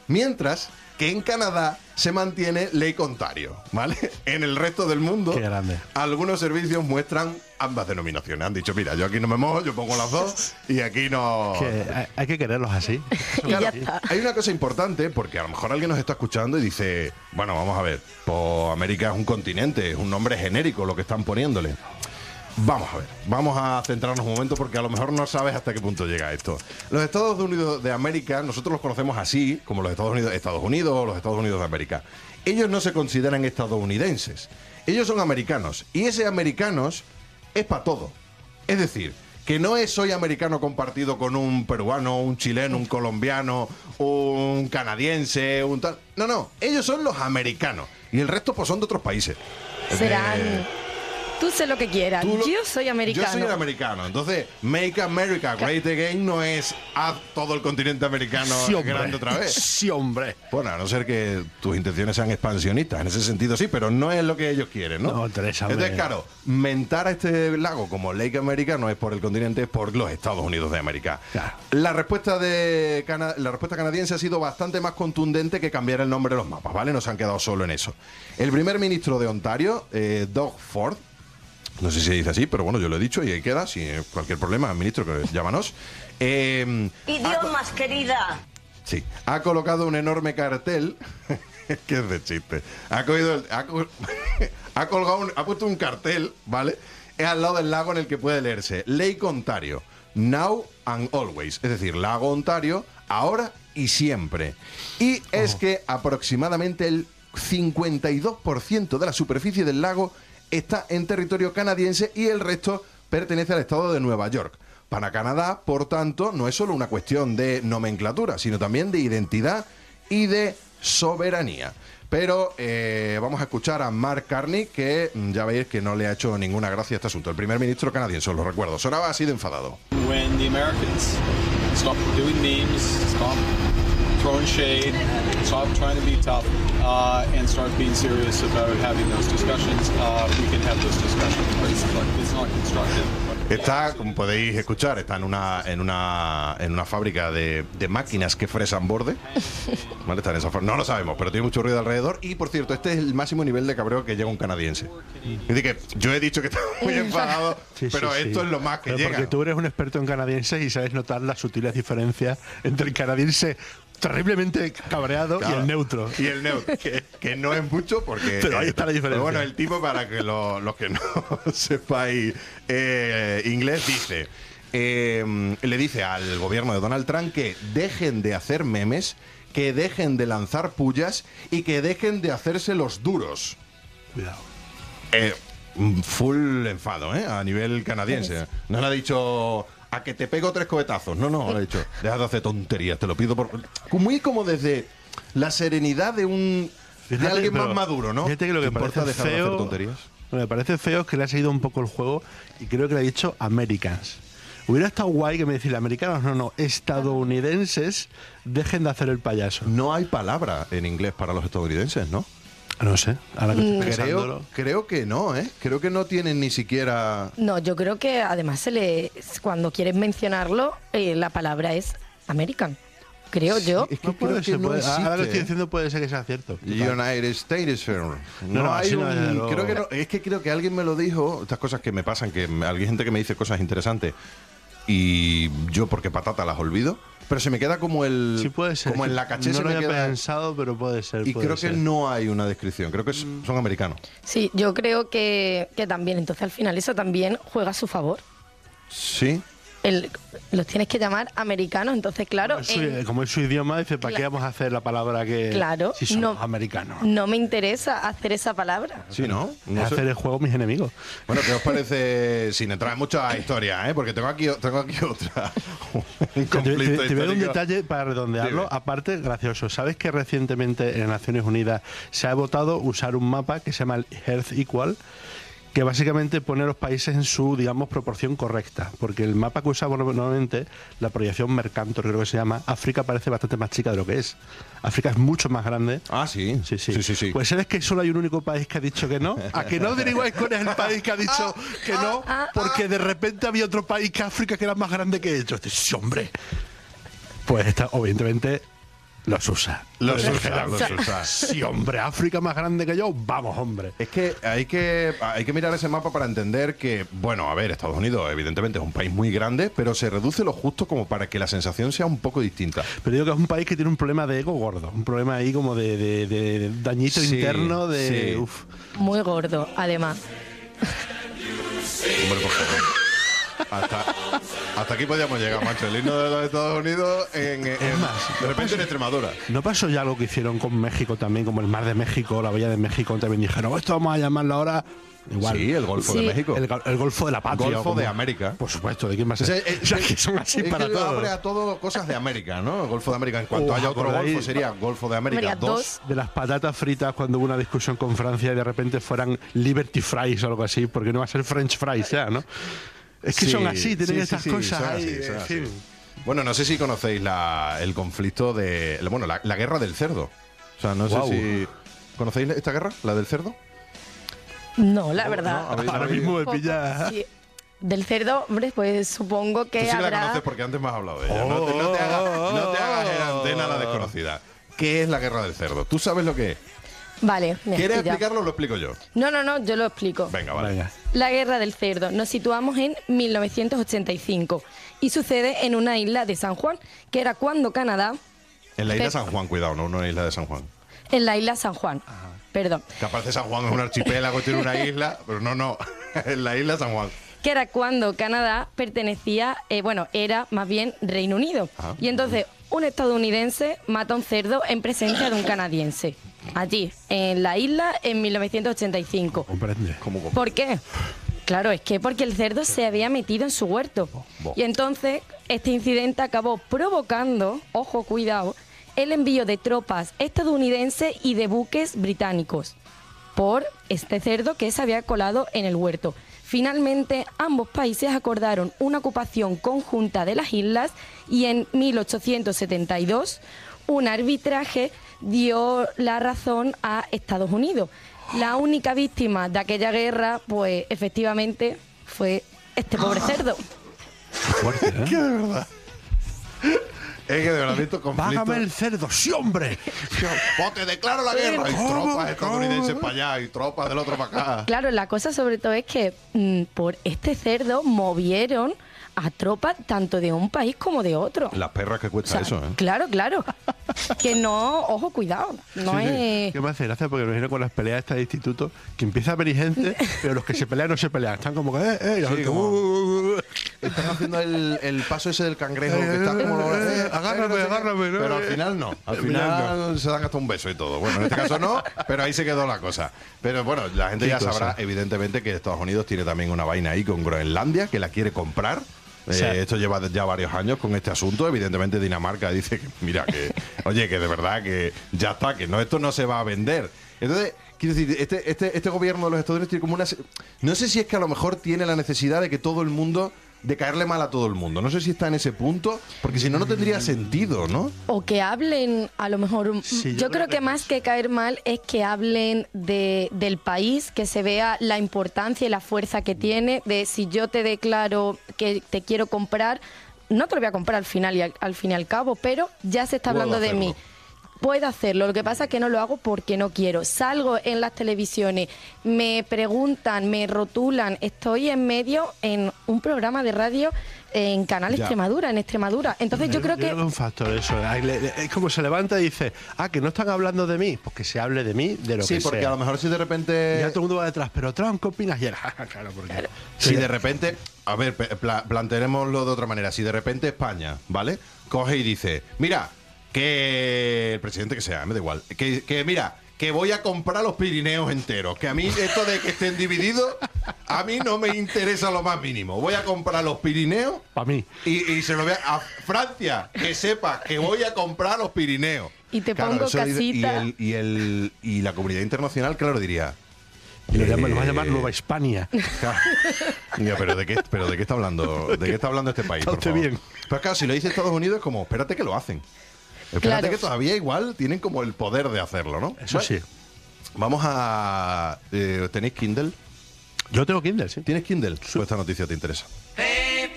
Mientras que en Canadá se mantiene Lake Ontario, ¿vale? En el resto del mundo, qué grande, algunos servicios muestran ambas denominaciones. Han dicho, mira, yo aquí no me mojo, yo pongo las dos y aquí no... hay que quererlos así. Claro, hay una cosa importante, porque a lo mejor alguien nos está escuchando y dice, bueno, vamos a ver, pues América es un continente, es un nombre genérico lo que están poniéndole. Vamos a ver, vamos a centrarnos un momento porque a lo mejor no sabes hasta qué punto llega esto. Los Estados Unidos de América, nosotros los conocemos así, como los Estados Unidos o los Estados Unidos de América. Ellos no se consideran estadounidenses, ellos son americanos, y ese americanos es para todo. Es decir, que no es soy americano compartido con un peruano, un chileno, un colombiano, un canadiense, un tal... No, ellos son los americanos, y el resto pues son de otros países. Serán... Tú sé lo que quieras. Yo soy americano. Yo soy el americano. Entonces, Make America Great Again no es haz todo el continente americano grande otra vez. Sí, hombre. Bueno, a no ser que tus intenciones sean expansionistas. En ese sentido sí, pero no es lo que ellos quieren, ¿no? No, Teresa, entonces, claro, mentar a este lago como Lake America no es por el continente, es por los Estados Unidos de América. Claro. La respuesta canadiense ha sido bastante más contundente que cambiar el nombre de los mapas, ¿vale? No se han quedado solo en eso. El primer ministro de Ontario, Doug Ford, no sé si se dice así, pero bueno, yo lo he dicho y ahí queda. Si hay cualquier problema, ministro, que llámanos. Idiomas, querida. Sí, ha colocado un enorme cartel. Que es de chiste. Ha puesto un cartel, ¿vale? Es al lado del lago en el que puede leerse Lake Ontario, now and always. Es decir, lago Ontario, ahora y siempre. Y es que aproximadamente el 52% de la superficie del lago está en territorio canadiense y el resto pertenece al estado de Nueva York. Para Canadá, por tanto, no es solo una cuestión de nomenclatura, sino también de identidad y de soberanía. Pero vamos a escuchar a Mark Carney, que ya veis que no le ha hecho ninguna gracia a este asunto. El primer ministro canadiense, os lo recuerdo, sonaba así de enfadado. When the Americans stop doing memes, stop throwing shade, stop trying to be tough, and start being serious about having those discussions, we can have those discussions. But it's not constructive. Está, como podéis escuchar, está en una fábrica de máquinas que fresan borde. ¿Vale? Está en esa no lo sabemos, pero tiene mucho ruido alrededor. Y, por cierto, este es el máximo nivel de cabreo que llega un canadiense. Es decir, que yo he dicho que está muy enfadado, pero esto es lo más que llega. Porque tú eres un experto en canadienses y sabes notar las sutiles diferencias entre el canadiense terriblemente cabreado, claro, y el neutro. Y el neutro, que no es mucho porque... Pero ahí está la diferencia. Pero bueno, el tipo, para que los que no sepáis inglés, dice... le dice al gobierno de Donald Trump que dejen de hacer memes, que dejen de lanzar pullas y que dejen de hacerse los duros. Cuidado. Full enfado, a nivel canadiense. No le ha dicho... a que te pego 3 cohetazos. No, le he dicho, deja de hacer tonterías, te lo pido por... Muy como desde la serenidad de alguien más maduro, ¿no? Fíjate que lo que parece dejar de hacer tonterías. Lo que me parece feo es que le ha seguido un poco el juego y creo que le ha dicho Americans. Hubiera estado guay que me decía americanos, no, estadounidenses, dejen de hacer el payaso. No hay palabra en inglés para los estadounidenses, ¿no? No sé, ahora que estoy pensándolo. Creo que no, Creo que no tienen ni siquiera... No, yo creo que además cuando quieres mencionarlo, la palabra es American. Creo yo. Es que no creo que no existe. Ahora que estoy diciendo puede ser que sea cierto. United States. No hay un... Creo que no. Es que creo que alguien me lo dijo, estas cosas que me pasan, que hay gente que me dice cosas interesantes y yo porque patata las olvido. Pero se me queda como sí, puede ser. Como en la caché. No lo había pensado, pero puede ser. Y creo que no hay una descripción. Creo que son americanos. Sí, yo creo que también. Entonces, al final, eso también juega a su favor. Sí. Los tienes que llamar americanos, entonces, claro... Como es su idioma, dice, ¿para qué vamos a hacer la palabra que... Claro. Si somos americanos. No me interesa hacer esa palabra. Sí, ¿no? Hacer el juego mis enemigos. Bueno, ¿qué os parece, sin entrar en mucha historia, porque tengo aquí otra... Te veo un detalle para redondearlo. Dime. Aparte, gracioso. ¿Sabes que recientemente en Naciones Unidas se ha votado usar un mapa que se llama el Earth Equal, que básicamente pone a los países en su, digamos, proporción correcta? Porque el mapa que usamos normalmente, la proyección Mercator, creo que se llama, África parece bastante más chica de lo que es. África es mucho más grande. Ah, sí. Sí. Pues ¿sabes que solo hay un único país que ha dicho que no? ¿A que no averiguáis cuál es el país que ha dicho que no? Porque de repente había otro país que África que era más grande que ellos. Sí, hombre. Pues obviamente Los USA. Los USA. Sí, hombre, África más grande que yo, vamos, hombre. Es que hay que mirar ese mapa para entender que, bueno, a ver, Estados Unidos evidentemente es un país muy grande, pero se reduce lo justo como para que la sensación sea un poco distinta. Pero digo que es un país que tiene un problema de ego gordo, un problema ahí como de dañito Sí, interno, sí. Uf. Muy gordo, además. Hombre, por favor. Hasta aquí podíamos llegar, macho. El himno de los Estados Unidos de repente en Extremadura. ¿No pasó ya algo que hicieron con México también, como el Mar de México, la Bahía de México, también dijeron, esto vamos a llamarlo ahora igual? Sí, el Golfo de Sí. México. El Golfo de la Patria. Golfo como- de América. Por supuesto, ¿de quién va a ser? O sea, que son así Es para que todos. abre a todo cosas de América, ¿no? El Golfo de América. En cuanto haya otro ¿acordáis? golfo, sería Golfo de América América 2. De las patatas fritas cuando hubo una discusión con Francia y de repente fueran Liberty Fries o algo así, porque no va a ser French Fries ya, ¿no? Es que Sí, son así, tienen sí, estas sí, cosas son ahí, así, son en así. fin. Bueno, no sé si conocéis el conflicto de... Bueno, la guerra del cerdo. O sea, no Guau. sé si... ¿Conocéis esta guerra? ¿La del cerdo? No, la verdad. no, Ahora mismo me Poco, pilla. sí. Del cerdo, hombre, pues supongo Tú que sí que la habrá... conoces porque antes me has hablado de ella. No te hagas en antena la desconocida. ¿Qué es la guerra del cerdo? ¿Tú sabes lo que es? Vale, me has ¿Quieres pillado. explicarlo o lo explico yo? No, yo lo explico. Venga, vale. Venga. La Guerra del Cerdo. Nos situamos en 1985 y sucede en una isla de San Juan, que era cuando Canadá... En la isla de Pe- San Juan, cuidado, no una isla de San Juan. En la isla San Juan, perdón. Que aparte San Juan es un archipiélago, tiene una isla, pero no. En la isla San Juan. Que era cuando Canadá pertenecía, era más bien Reino Unido. Ajá. Y entonces un estadounidense mata a un cerdo en presencia de un canadiense. Allí, en la isla, en 1985. Comprende. ¿Cómo? ¿Por qué? Claro, es que porque el cerdo se había metido en su huerto. Y entonces este incidente acabó provocando, ojo, cuidado, el envío de tropas estadounidenses y de buques británicos por este cerdo que se había colado en el huerto. Finalmente, ambos países acordaron una ocupación conjunta de las islas y en 1872 un arbitraje dio la razón a Estados Unidos. La única víctima de aquella guerra, pues efectivamente, fue este pobre cerdo. Fuerte, ¿eh? Que de verdad. Es que de verdad estos conflictos... Págame el cerdo, sí, hombre. ¡Oh, te declaro la guerra! Y tropas estadounidenses para allá y tropas del otro para acá. Claro, la cosa sobre todo es que por este cerdo movieron a tropas tanto de un país como de otro. Las perras que O cuesta sea, eso, ¿eh? Claro. Que no, ojo, cuidado. No Sí, sí. es... ¿Qué me hace gracia? Porque me imagino con las peleas estas de instituto, que empieza a haber gente, pero los que se pelean no se pelean. Están como que, y la Sí, gente, como- Están haciendo el paso ese del cangrejo que está como... agárrame, ¿no? Pero al final no. Al Al final final se dan hasta un beso y todo. Bueno, en este caso no, pero ahí se quedó la cosa. Pero bueno, la gente Qué ya cosa. sabrá, evidentemente, que Estados Unidos tiene también una vaina ahí con Groenlandia, que la quiere comprar. Sí. Esto lleva ya varios años con este asunto. Evidentemente Dinamarca dice que, mira, que oye, que de verdad que ya está, que no, esto no se va a vender. Entonces, quiero decir, este gobierno de los Estados Unidos tiene como una... No sé si es que a lo mejor tiene la necesidad de que todo el mundo... de caerle mal a todo el mundo. No sé si está en ese punto, porque si no, no tendría sentido, ¿no? O que hablen, a lo mejor... Sí, yo creo que más que caer mal es que hablen del país, que se vea la importancia y la fuerza que tiene, de si yo te declaro que te quiero comprar, no te lo voy a comprar al final y al fin y al cabo, pero ya se está Puedo hablando de hacerlo. mí. Puedo hacerlo, lo que pasa es que no lo hago porque no quiero. Salgo en las televisiones, me preguntan, me rotulan, estoy en medio en un programa de radio en Canal Ya. Extremadura, en Extremadura. Entonces yo creo que... es un factor eso. Es como se levanta y dice, que no están hablando de mí. Pues que se hable de mí, de lo Sí, que porque sea. a lo mejor si de repente... Ya todo el mundo va detrás, pero Trump, ¿qué opinas? Y él, claro, porque... Si de repente, a ver, planteémoslo de otra manera. Si de repente España, ¿vale? Coge y dice, mira, que el presidente que sea, me da igual, que mira, que voy a comprar los Pirineos enteros, que a mí esto de que estén divididos, a mí no me interesa lo más mínimo. Voy a comprar los Pirineos Para mí. y se lo voy a Francia, que sepa que voy a comprar los Pirineos. Y te pongo eso casita. y la comunidad internacional, claro, diría... Y lo va a llamar Nueva Hispania. Claro. Ya, pero ¿de qué está hablando? ¿De qué está hablando este país? Está Por usted favor? bien. Pero claro, si lo dice Estados Unidos es como, espérate que lo hacen. Espérate Claro. que todavía igual tienen como el poder de hacerlo, ¿no? Eso Bueno, sí. Vamos a... ¿Tenéis Kindle? Yo tengo Kindle, sí. ¿Tienes Kindle? Pues esta noticia te interesa. Hey,